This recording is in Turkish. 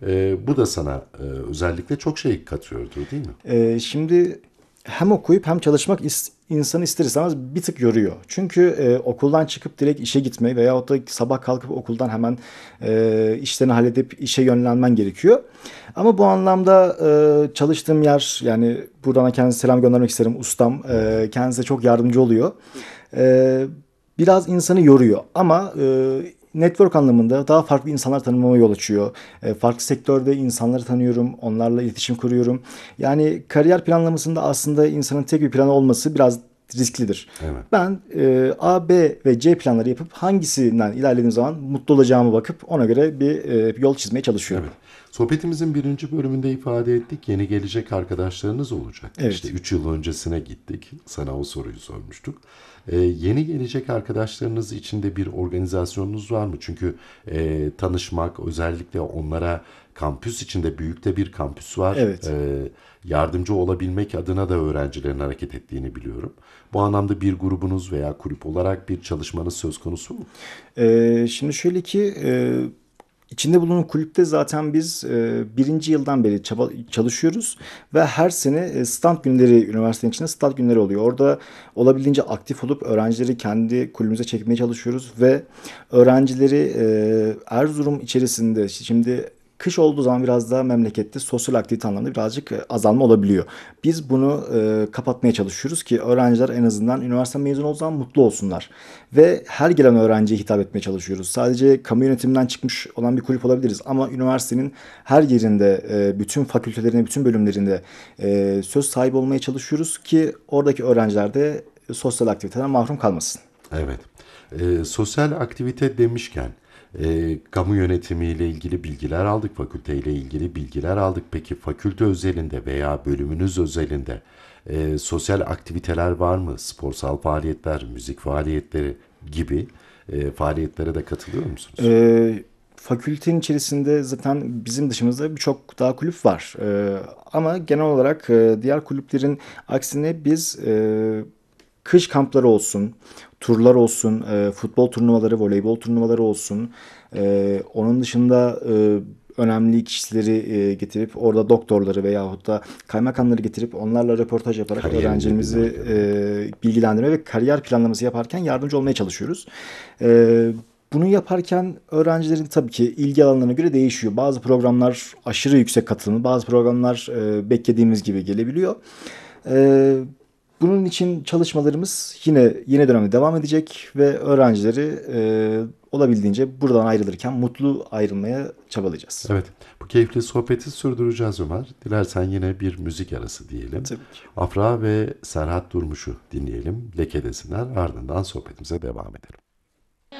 Bu da sana özellikle çok şey katıyordu, değil mi? Şimdi hem okuyup hem çalışmak insanı ister istemez bir tık yoruyor. Çünkü okuldan çıkıp direkt işe gitme veyahut da sabah kalkıp okuldan hemen işlerini halledip işe yönlenmen gerekiyor. Ama bu anlamda çalıştığım yer, yani buradan kendisine selam göndermek isterim, ustam. Kendisi çok yardımcı oluyor. E, Biraz insanı yoruyor ama network anlamında daha farklı insanlar tanımama yol açıyor. Farklı sektörde insanları tanıyorum, onlarla iletişim kuruyorum. Yani kariyer planlamasında aslında insanın tek bir planı olması biraz risklidir. Evet. Ben A, B ve C planları yapıp hangisinden ilerlediğim zaman mutlu olacağımı bakıp ona göre bir yol çizmeye çalışıyorum. Evet. Sohbetimizin birinci bölümünde ifade ettik. Yeni gelecek arkadaşlarınız olacak. İşte Evet. 3 yıl öncesine gittik. Sana o soruyu sormuştuk. Yeni gelecek arkadaşlarınız içinde bir organizasyonunuz var mı? Çünkü tanışmak, özellikle onlara kampüs içinde büyük de bir kampüs var. Evet. Yardımcı olabilmek adına da öğrencilerin hareket ettiğini biliyorum. Bu anlamda bir grubunuz veya kulüp olarak bir çalışmanız söz konusu mu? Şimdi şöyle ki içinde bulunduğum kulüpte zaten biz birinci yıldan beri çalışıyoruz ve her sene stand günleri, üniversitenin içinde stand günleri oluyor. Orada olabildiğince aktif olup öğrencileri kendi kulübümüze çekmeye çalışıyoruz ve öğrencileri Erzurum içerisinde, şimdi kış olduğu zaman biraz daha memlekette sosyal aktivite anlamında birazcık azalma olabiliyor. Biz bunu kapatmaya çalışıyoruz ki öğrenciler en azından üniversite mezunu olduğu zaman mutlu olsunlar. Ve her gelen öğrenciye hitap etmeye çalışıyoruz. Sadece kamu yönetiminden çıkmış olan bir kulüp olabiliriz ama üniversitenin her yerinde, bütün fakültelerinde, bütün bölümlerinde söz sahibi olmaya çalışıyoruz ki oradaki öğrenciler de sosyal aktiviteden mahrum kalmasın. Evet. Sosyal aktivite demişken kamu yönetimiyle ilgili bilgiler aldık, fakülteyle ilgili bilgiler aldık. Peki fakülte özelinde veya bölümünüz özelinde sosyal aktiviteler var mı? Sporsal faaliyetler, müzik faaliyetleri gibi faaliyetlere de katılıyor musunuz? Fakültenin içerisinde zaten bizim dışımızda birçok daha kulüp var. Ama genel olarak diğer kulüplerin aksine biz kış kampları olsun, turlar olsun, futbol turnuvaları, voleybol turnuvaları olsun. Onun dışında önemli kişileri getirip orada doktorları veyahut da kaymakamları getirip onlarla röportaj yaparak Kariyerinde öğrencimizi dinlerken. bilgilendirme ve kariyer planlaması yaparken yardımcı olmaya çalışıyoruz. E, Bunu yaparken öğrencilerin tabii ki ilgi alanlarına göre değişiyor. Bazı programlar aşırı yüksek katılımlı, bazı programlar beklediğimiz gibi gelebiliyor. E, Bunun için çalışmalarımız yine dönemde devam edecek ve öğrencileri olabildiğince buradan ayrılırken mutlu ayrılmaya çabalayacağız. Evet, bu keyifli sohbeti sürdüreceğiz Ömer. Dilersen yine bir müzik arası diyelim. Tabii ki. Afra ve Serhat Durmuş'u dinleyelim. Lekedesinler, ardından sohbetimize devam edelim.